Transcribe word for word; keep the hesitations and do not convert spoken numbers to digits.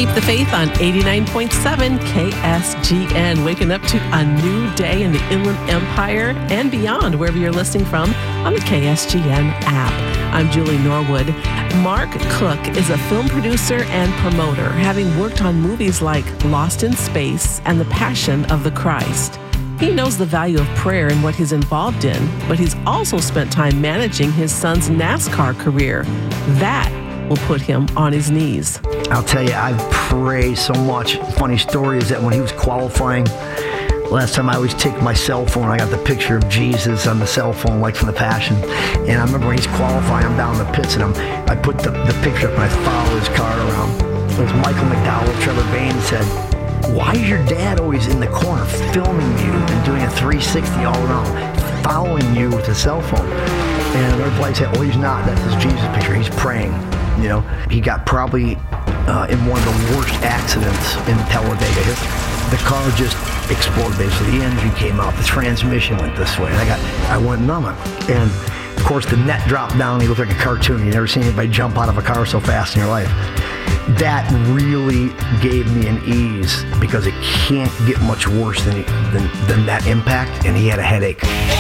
Keep the Faith on eighty-nine point seven K S G N, waking up to a new day in the Inland Empire and beyond, wherever you're listening from on the K S G N app. I'm Julie Norwood. Mark Cook is a film producer and promoter, having worked on movies like Lost in Space and The Passion of the Christ. He knows the value of prayer and what he's involved in, but he's also spent time managing his son's NASCAR career. That will put him on his knees. I'll tell you, I've prayed so much. Funny story is that when he was qualifying, last time I always take my cell phone, I got the picture of Jesus on the cell phone, like from The Passion. And I remember when he's qualifying, I'm down in the pits, and I'm, I put the, the picture up and I follow his car around. It was Michael McDowell, Trevor Bain said, "Why is your dad always in the corner filming you and doing a three sixty all around, following you with a cell phone?" And the reply said, "Oh, he's not. That's his Jesus picture. He's praying." You know, he got probably uh, in one of the worst accidents in Talladega history. The car just exploded. Basically, the engine came out, the transmission went this way, and I got, I went numb. And of course, the net dropped down. He looked like a cartoon. You never seen anybody jump out of a car so fast in your life. That really gave me an ease, because it can't get much worse than than, than that impact. And he had a headache.